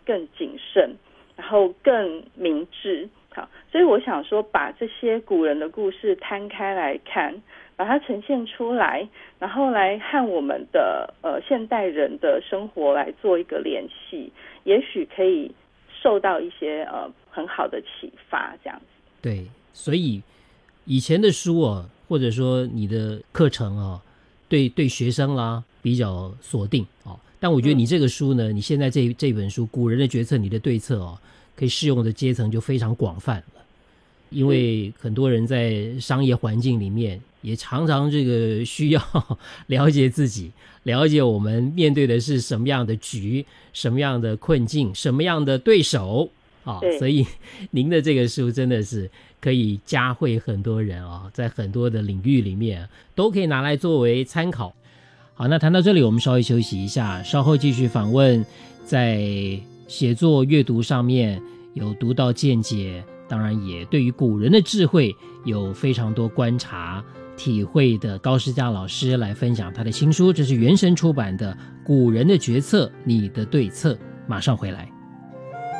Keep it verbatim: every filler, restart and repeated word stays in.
更谨慎，然后更明智。好，所以我想说，把这些古人的故事摊开来看，把它呈现出来，然后来和我们的呃现代人的生活来做一个联系，也许可以受到一些呃很好的启发，这样子。 对，所以以前的书哦，或者说你的课程哦，对对学生啦比较锁定哦，但我觉得你这个书呢，嗯、你现在这这本书《古人的决策，你的对策》哦，可以适用的阶层就非常广泛了。因为很多人在商业环境里面也常常这个需要了解自己，了解我们面对的是什么样的局，什么样的困境，什么样的对手啊，所以您的这个书真的是可以嘉惠很多人啊，在很多的领域里面都可以拿来作为参考。好，那谈到这里我们稍微休息一下，稍后继续访问在写作阅读上面有独到见解，当然也对于古人的智慧有非常多观察体会的高诗佳老师来分享他的新书，这是原神出版的《古人的决策，你的对策》。马上回来。